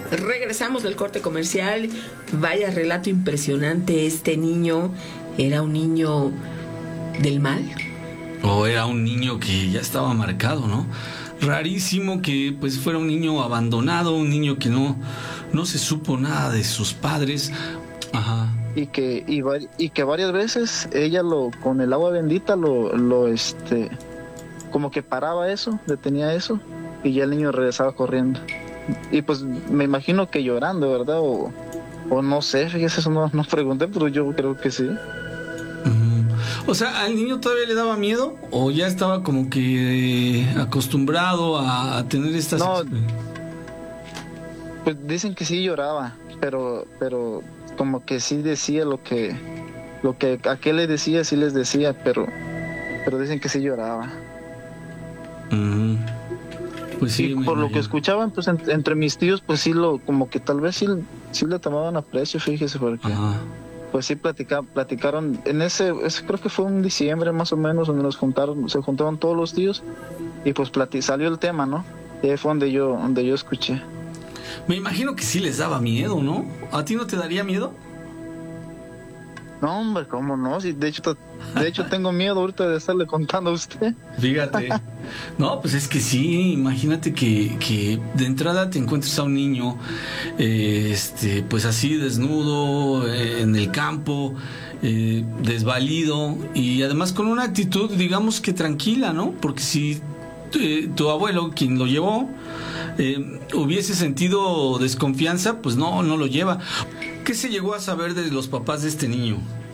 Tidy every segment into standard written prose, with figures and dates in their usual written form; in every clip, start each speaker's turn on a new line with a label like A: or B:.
A: Regresamos del corte comercial. Vaya relato impresionante. Este niño era un niño del mal.
B: O era un niño que ya estaba marcado, ¿no? Rarísimo que pues fuera un niño abandonado, un niño que no se supo nada de sus padres. Ajá.
C: Y que varias veces ella con el agua bendita como que paraba eso, detenía eso, y ya el niño regresaba corriendo. Y pues me imagino que llorando, ¿verdad? O no sé, fíjese, eso no pregunté, pero yo creo que sí.
B: O sea, ¿al niño todavía le daba miedo? ¿O ya estaba como que acostumbrado a tener estas...
C: No, pues dicen que sí lloraba, pero como que sí decía lo que a qué le decía, sí les decía, pero dicen que sí lloraba.
B: Pues sí,
C: y por lo que escuchaban, pues entre mis tíos, pues sí como que tal vez sí le tomaban aprecio, fíjese, porque pues sí platicaron en ese creo que fue en diciembre más o menos, donde se juntaron todos los tíos, y pues salió el tema, ¿no? Y ahí fue donde yo escuché.
B: Me imagino que sí les daba miedo, ¿no? ¿A ti no te daría miedo?
C: No, hombre, ¿cómo no? Sí, de hecho tengo miedo ahorita de estarle contando a usted.
B: Fíjate. No, pues es que sí, imagínate que de entrada te encuentres a un niño, pues así desnudo, en el campo, desvalido, y además con una actitud, digamos que tranquila, ¿no? Porque si tu abuelo, quien lo llevó, hubiese sentido desconfianza, pues no lo lleva. ¿Qué se llegó a saber de los papás de este niño?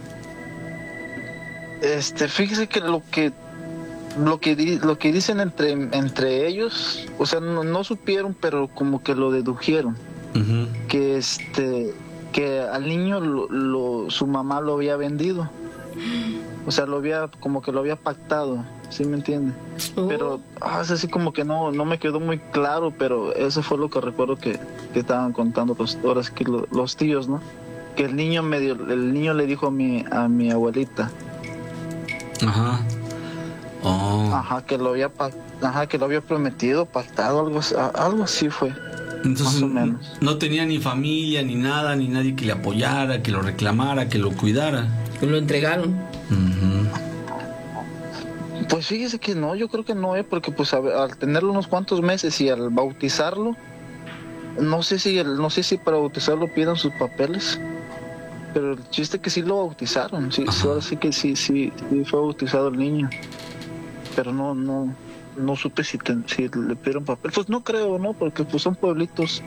C: Fíjese que lo que dicen entre ellos, o sea, no supieron, pero como que lo dedujeron. Uh-huh. Que al niño su mamá lo había vendido. O sea, como que lo había pactado, ¿sí me entiende? Pero es así como que no me quedó muy claro, pero eso fue lo que recuerdo que estaban contando los tíos, ¿no? Que el niño le dijo a mi abuelita.
B: Ajá.
C: Ajá, que lo había prometido, pactado, algo así fue.
B: Entonces,
C: más o menos.
B: No tenía ni familia, ni nada, ni nadie que le apoyara, que lo reclamara, que lo cuidara.
A: Lo entregaron.
B: Uh-huh.
C: Pues fíjese que no, yo creo que no, porque pues al tenerlo unos cuantos meses y al bautizarlo, no sé si para bautizarlo pidan sus papeles, pero el chiste es que sí lo bautizaron, sí, ahora sí que sí fue bautizado el niño, pero no supe si le pidieron papel, pues no creo, ¿no? Porque pues son pueblitos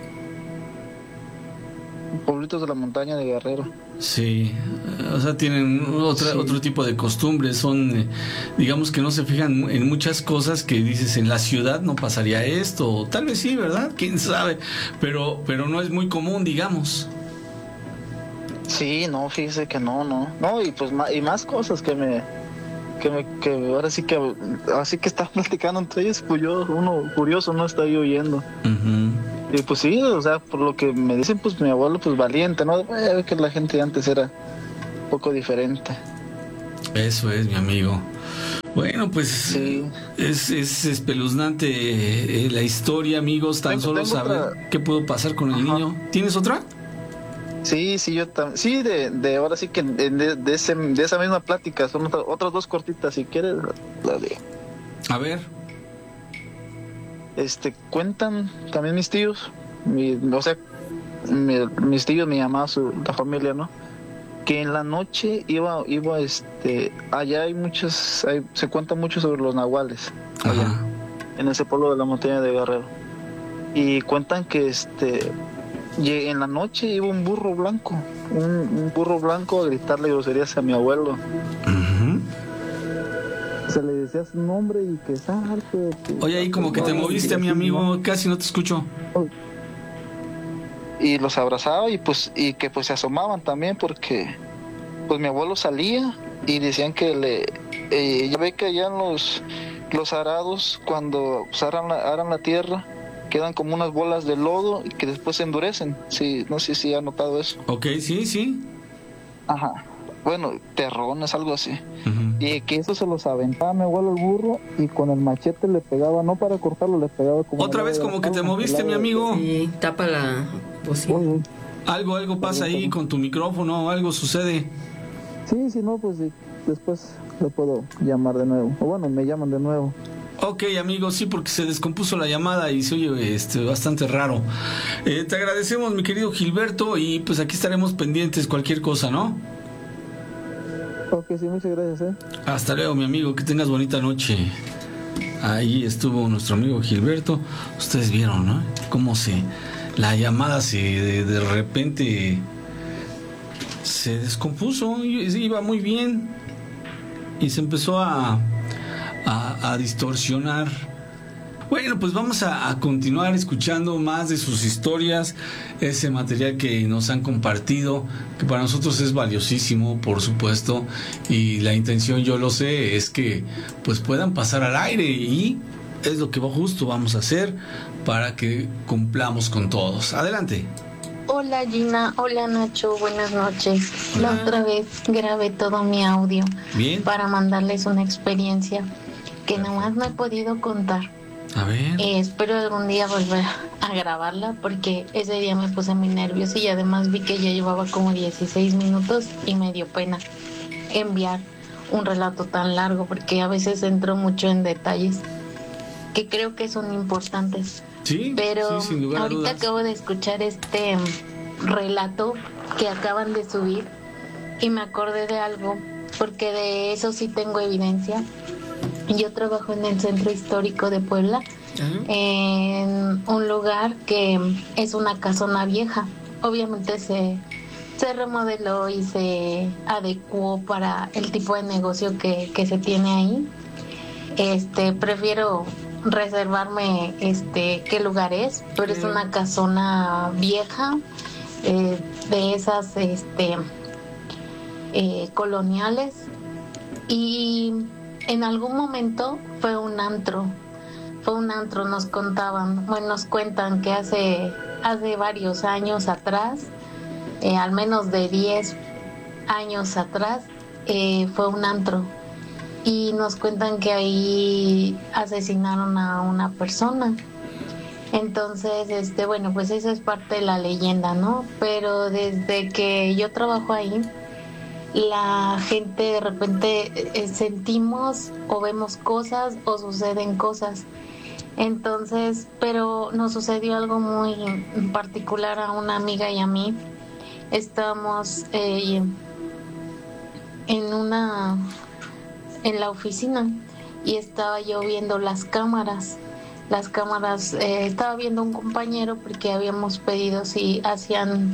C: de la montaña de Guerrero.
B: Sí, o sea, tienen otro tipo de costumbres, son, digamos que no se fijan en muchas cosas que dices, en la ciudad no pasaría esto, o tal vez sí, ¿verdad? Quién sabe, pero no es muy común, digamos.
C: Sí, no, fíjese que no, y pues más cosas que ahora sí que están platicando entre ellos, pues uno curioso no está ahí oyendo.
B: Uh-huh.
C: Y pues sí, o sea, por lo que me dicen, pues mi abuelo, pues valiente, ¿no? Que la gente antes era un poco diferente.
B: Eso es, mi amigo. Bueno, pues
C: sí.
B: Es espeluznante la historia, amigos, solo saber qué pudo pasar con el niño. ¿Tienes otra?
C: Sí, yo también. Sí, de ahora sí que de esa misma plática, son otras dos cortitas, si quieres, la de...
B: A ver.
C: Cuentan también mis tíos, mis tíos, mi mamá, la familia, ¿no? Que en la noche iba allá se cuenta mucho sobre los nahuales, allá, en ese pueblo de la montaña de Guerrero. Y cuentan que en la noche iba un burro blanco a gritarle groserías a mi abuelo.
B: Uh-huh.
C: Se le decía su nombre y que salte.
B: Oye, ahí como que te moviste, mi amigo, casi no te escucho.
C: Y los abrazaba y que pues se asomaban también, porque pues mi abuelo salía y decían que ya ve que allá en los arados, cuando pues, aran la tierra, quedan como unas bolas de lodo y que después se endurecen. Sí, no sé si ha notado eso.
B: Ok, sí.
C: Ajá. bueno, terrones, algo así. Y que eso se los aventaba mi abuelo al burro y con el machete le pegaba, no para cortarlo, le pegaba como...
B: Otra vez como que te moviste, mi amigo.
A: Sí, tapa la bocina.
B: Algo pasa ahí con tu micrófono, algo sucede.
C: Sí, no, pues sí, después lo puedo llamar de nuevo. O bueno, me llaman de nuevo.
B: Ok, amigo, sí, porque se descompuso la llamada y se oye bastante raro. Te agradecemos, mi querido Gilberto, y pues aquí estaremos pendientes cualquier cosa, ¿no?
C: Ok, sí, muchas gracias,
B: Hasta luego, mi amigo, que tengas bonita noche. Ahí estuvo nuestro amigo Gilberto. Ustedes vieron, ¿no? Cómo la llamada de repente se descompuso, iba muy bien y se empezó a distorsionar. Bueno, pues vamos a continuar escuchando más de sus historias, ese material que nos han compartido, que para nosotros es valiosísimo, por supuesto, y la intención, yo lo sé, es que pues puedan pasar al aire, y es lo que justo vamos a hacer para que cumplamos con todos. Adelante.
D: Hola Gina, hola Nacho, buenas noches.
B: Hola.
D: La otra vez grabé todo mi audio.
B: Bien.
D: Para mandarles una experiencia que nomás no he podido contar.
B: A ver.
D: Espero algún día volver a grabarla porque ese día me puse muy nerviosa y además vi que ya llevaba como 16 minutos y me dio pena enviar un relato tan largo porque a veces entro mucho en detalles que creo que son importantes.
B: Sí,
D: pero
B: sí, sin lugar a
D: ahorita
B: dudas.
D: acabo de escuchar este relato que acaban de subir y me acordé de algo porque de eso sí tengo evidencia. Yo trabajo en el Centro Histórico de Puebla, en un lugar que es una casona vieja. Obviamente se remodeló y se adecuó para el tipo de negocio que se tiene ahí. Prefiero reservarme qué lugar es, pero es una casona vieja, de esas coloniales, y en algún momento fue un antro, nos cuentan que hace varios años atrás, al menos de 10 años atrás, fue un antro, y nos cuentan que ahí asesinaron a una persona. Entonces, bueno, pues eso es parte de la leyenda, ¿no? Pero desde que yo trabajo ahí, la gente de repente sentimos o vemos cosas o suceden cosas. Entonces, pero nos sucedió algo muy particular a una amiga y a mí. Estábamos en la oficina y estaba yo viendo las cámaras, estaba viendo un compañero porque habíamos pedido si hacían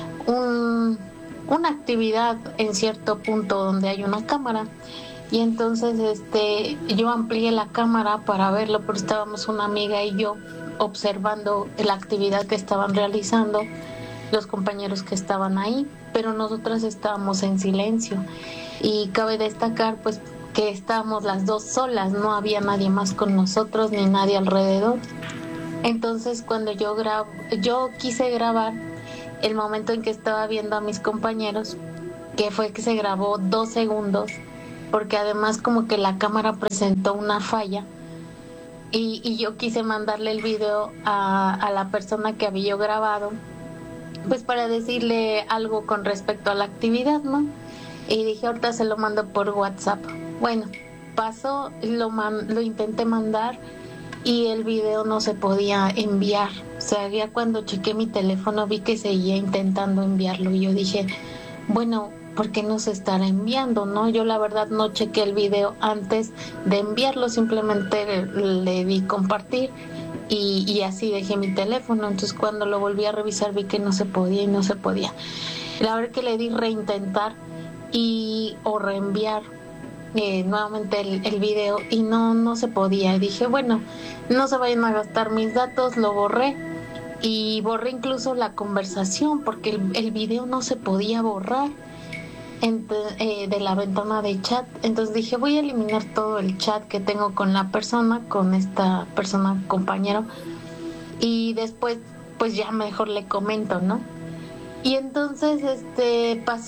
D: una actividad en cierto punto donde hay una cámara, y entonces yo amplié la cámara para verlo, pero estábamos una amiga y yo observando la actividad que estaban realizando los compañeros que estaban ahí, pero nosotras estábamos en silencio, y cabe destacar pues que estábamos las dos solas, no había nadie más con nosotros ni nadie alrededor. Entonces cuando yo quise grabar el momento en que estaba viendo a mis compañeros, que fue que se grabó 2 segundos, porque además como que la cámara presentó una falla, y yo quise mandarle el video a la persona que había yo grabado, pues para decirle algo con respecto a la actividad, ¿no? Y dije, ahorita se lo mando por WhatsApp. Bueno, pasó, lo intenté mandar y el video no se podía enviar. O sea, ya cuando chequé mi teléfono vi que seguía intentando enviarlo, y yo dije, bueno, ¿por qué no se estará enviando, no? Yo la verdad no chequé el video antes de enviarlo, simplemente le di compartir y así dejé mi teléfono. Entonces cuando lo volví a revisar vi que no se podía. La verdad que le di reintentar o reenviar nuevamente el video, y no se podía. Y dije, bueno, no se vayan a gastar mis datos, lo borré, y borré incluso la conversación porque el video no se podía borrar de la ventana de chat. Entonces dije, voy a eliminar todo el chat que tengo con esta persona compañero, y después pues ya mejor le comento, ¿no? Y entonces pasó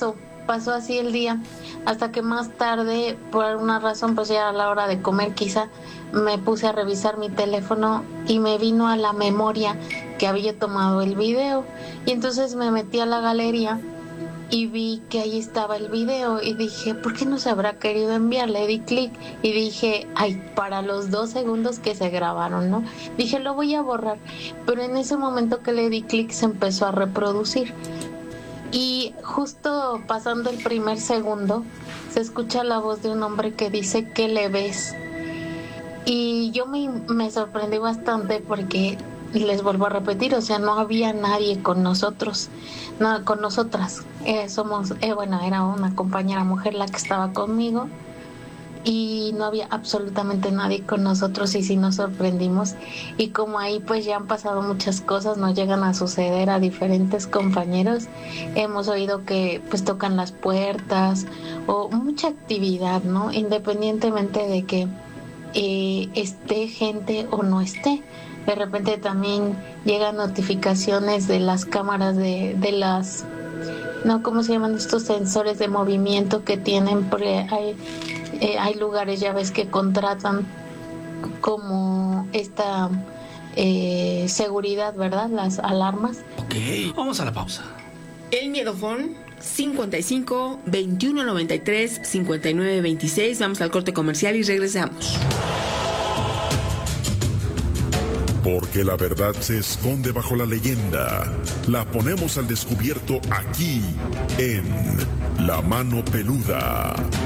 D: pasó así el día, hasta que más tarde, por alguna razón, pues ya a la hora de comer quizá, me puse a revisar mi teléfono y me vino a la memoria que había tomado el video. Y entonces me metí a la galería y vi que ahí estaba el video y dije, ¿por qué no se habrá querido enviar? Le di clic y dije, ay, para los 2 segundos que se grabaron, ¿no? Dije, lo voy a borrar, pero en ese momento que le di clic se empezó a reproducir. Y justo pasando el primer segundo, se escucha la voz de un hombre que dice, ¿qué le ves? Y yo me sorprendí bastante porque, les vuelvo a repetir, o sea, no había nadie con nosotros, no, con nosotras. Era una compañera mujer la que estaba conmigo y no había absolutamente nadie con nosotros y sí nos sorprendimos. Y como ahí pues ya han pasado muchas cosas, nos llegan a suceder a diferentes compañeros. Hemos oído que pues tocan las puertas o mucha actividad, ¿no? Independientemente de que esté gente o no esté. De repente también llegan notificaciones de las cámaras de las, no, ¿cómo se llaman estos sensores de movimiento que tienen? Porque hay lugares, ya ves, que contratan como esta seguridad, ¿verdad? Las alarmas.
B: Ok, vamos a la pausa.
A: El Miedofón 55 21 93 59 26. Vamos al corte comercial y regresamos.
E: Porque la verdad se esconde bajo la leyenda. La ponemos al descubierto aquí en La Mano Peluda.